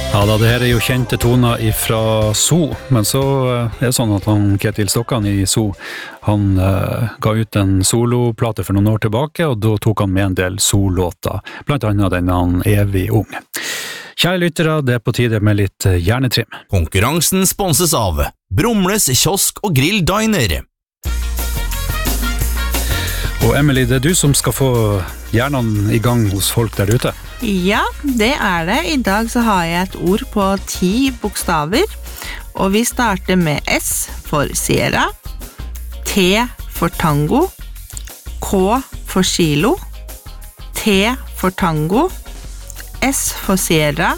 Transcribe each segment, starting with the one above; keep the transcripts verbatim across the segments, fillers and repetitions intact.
Ja da, det her er jo kjente toner fra Zoo, men så er det sånn at han, Ketil Stokkan i Zoo, han uh, ga ut en soloplate for noen år tilbake, og da tok han med en del Zoo-låter, blant annet den han Evig Ung. Kjære lyttere, det er på tide med litt hjernetrim. Konkurransen sponses av Brumles Kiosk og Grill Diner. Og Emily, det er du som skal få hjernen i gang hos folk der ute. Ja, det er det. I dag så har jeg et ord på ti bokstaver, og vi starter med S for Sierra, T for Tango, K for Kilo, T for Tango, S for Sierra,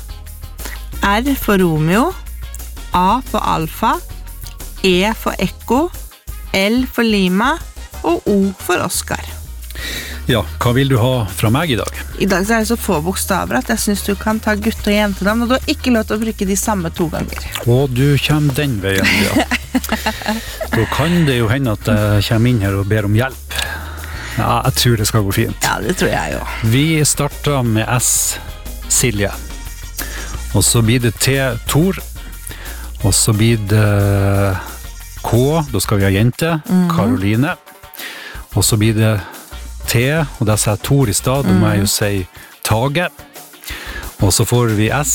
R for Romeo, A for Alfa, E for Ekko, L for Lima og O for Oscar. Ja, hva vil du ha fra meg i dag? I dag så er det så få bokstaver at jeg synes du kan ta gutt- og jentenavn, og du har ikke lov til å bruke de samme to ganger. Og du kommer den veien, ja. Da kan det jo hende at jeg kommer inn her og ber om hjelp. Ja, jeg tror det skal gå fint. Ja, det tror jeg jo. Vi starter med S, Silje. Og så blir det T, Tor. Og så blir det K, da skal vi ha jente, Karoline. Og så blir det T, og der sa jeg Tor i stad, da må jeg jo si Tage. Og så får vi S,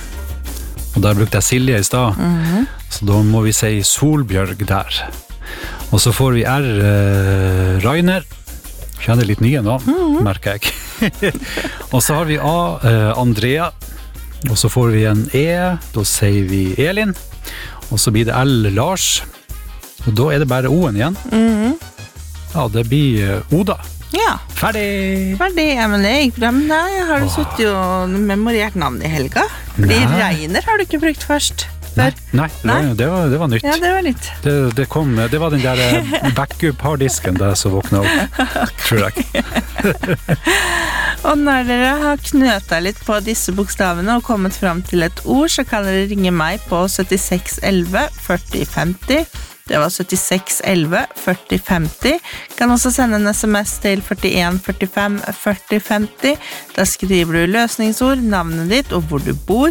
og der brukte jeg Silje i stad, mm-hmm. så da må vi si Solbjørg der. Og så får vi R, eh, Rainer. Kjenner litt nye nå, mm-hmm. merker jeg. Og så har vi A, eh, Andrea. Og så får vi en E, da sier vi Elin. Og så blir det L, Lars. Og da er det bare O-en igjen. Mm-hmm. Ja, det blir eh, Oda. Ja. Ferdig! Ferdig, ja, men det gikk bra med deg. Har du suttet og memorert navnet i helga? Fordi Nei. Reiner har du ikke brukt først. Før. Nei, nei, nei. Det, var, det var nytt. Ja, det var nytt. Det, det, kom, det var den der backup-harddisken der som våknet opp, tror jeg. Og når dere har knøtet litt på disse bokstavene og kommet frem til et ord, så kan dere ringe meg på syttiseks elleve førti femti. Det var syttiseks elleve førti femti. Kan også sende en sms til førtien førtifem førti femti. Da skriver du løsningsord, navnet ditt og hvor du bor.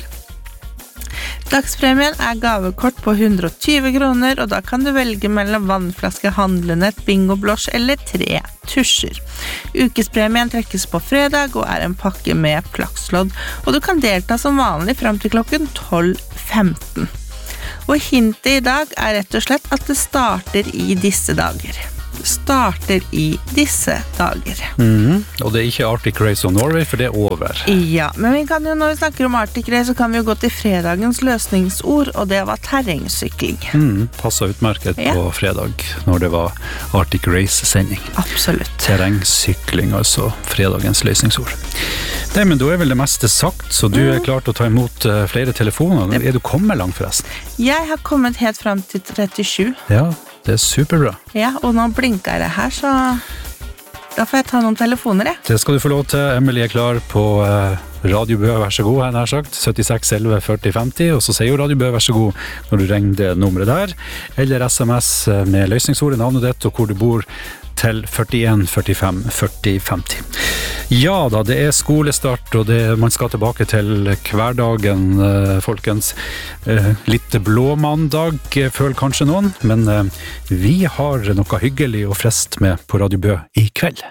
Dagspremien er gavekort på hundre og tyve kroner, og da kan du velge mellom vannflaske, handlenett, bingoblås eller tre tusjer. Ukespremien trekkes på fredag og er en pakke med plakslodd, og du kan delta som vanlig frem til klokken tolv femten. Og hintet i dag er rett og slett at det starter i disse dager. Starter i disse dager. Mm, og det er ikke Arctic Race of Norway, for det er over. Ja, men vi kan jo, når vi snakker om Arctic Race, så kan vi jo gå til fredagens løsningsord, og det var terrengsykling. Mm, passet utmerket ja. På fredag, når det var Arctic Race-sending. Absolutt. Terrengsykling, altså fredagens løsningsord. Nei, men da er vel det meste sagt, så du mm. er klar til å ta imot uh, flere telefoner. Er du kommet langt forresten? Jeg har kommet helt frem til trettisju. Ja, det er superbra. Ja, og nå blinker det her, så da får jeg ta noen telefoner, jeg. Det skal du få lov til. Emily er klar på uh, Radio Bø, vær så god, her nær sagt. syttiseks elleve førti femti, og så sier jo Radio Bø, vær så god, når du ringer det nummeret der. Eller sms med løsningsordet, navnet ditt og hvor du bor, til førtien førtifem førti femti. Ja da, det er skolestart, og det, man skal tilbake til hverdagen, eh, folkens. Eh, litt blå mandag, føler kanskje noen, men eh, vi har noe hyggelig og frest med på Radio Bø i kveld.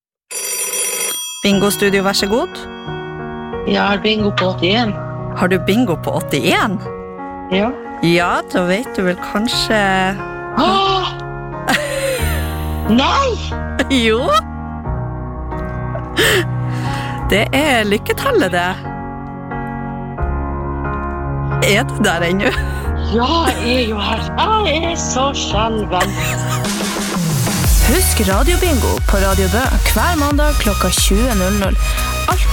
Bingo-studio, vær så god. Jeg har bingo på åttien. Har du bingo på åttien? Ja. Ja, da vet du vel kanskje... Åh! Nei! Jo! Det er lykketallet, det. Er du der ennå? Ja, jeg er jo her. Jeg er så skjelven. Husk Radio Bingo på Radio Bø hver mandag klokka tjue null null.